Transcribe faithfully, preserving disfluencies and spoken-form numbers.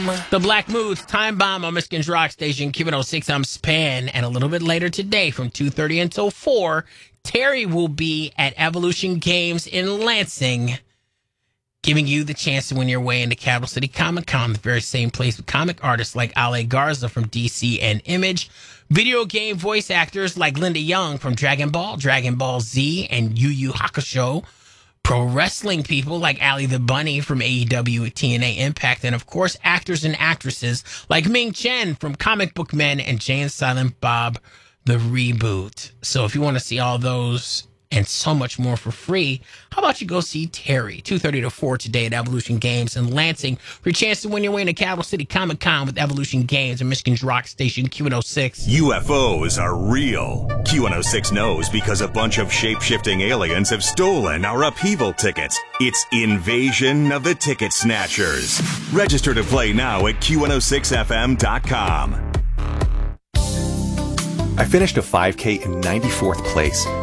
The Black Moods, Time Bomb on Michigan's Rock Station, Q one oh six. I'm Span. And a little bit later today from two thirty until four, Terry will be at Evolution Games in Lansing, giving you the chance to win your way into Capital City Comic Con, the very same place with comic artists like Ale Garza from D C and Image, video game voice actors like Linda Young from Dragon Ball, Dragon Ball Z, and Yu Yu Hakusho, pro wrestling people like Ali the Bunny from A E W, T N A Impact, and of course actors and actresses like Ming Chen from Comic Book Men and Jay and Silent Bob the Reboot. So if you want to see all those and so much more for free, how about you go see Terry, two thirty to four today at Evolution Games in Lansing for your chance to win your way into Capital City Comic Con with Evolution Games and Michigan's Rock Station, Q one oh six. U F Os are real. Q one oh six knows because a bunch of shape-shifting aliens have stolen our upheaval tickets. It's Invasion of the Ticket Snatchers. Register to play now at Q one oh six F M dot com. I finished a five K in ninety-fourth place.